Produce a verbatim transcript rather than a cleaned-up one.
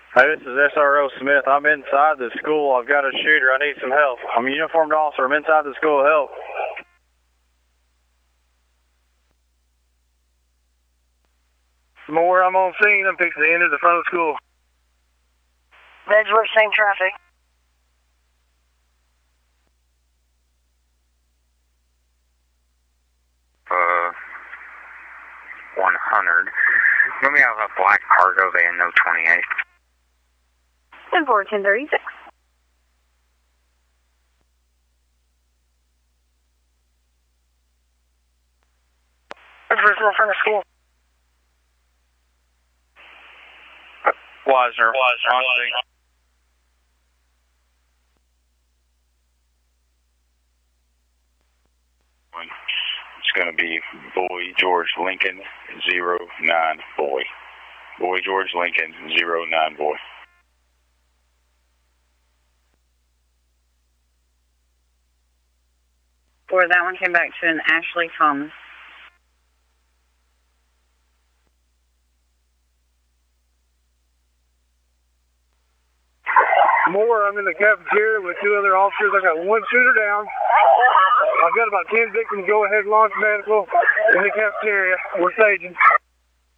Hey, this is S R O Smith. I'm inside the school. I've got a shooter. I need some help. I'm a uniformed officer. I'm inside the school. Help. More, I'm on scene. I'm fixing to enter the front of the school. Edgeworth, same traffic. Uh, one hundred. Let me have a black cargo van, no twenty-eight. ten four, ten thirty-six. Edgeworth, in front of school. Wisner. Wisner. On scene. It's going to be Boy George Lincoln, zero nine Boy. Boy George Lincoln, zero nine Boy. Or that one came back to an Ashley Thomas. More, I'm in the cafeteria with two other officers. I got one shooter down. I've got about ten victims. Go ahead, launch medical in the cafeteria. We're staging.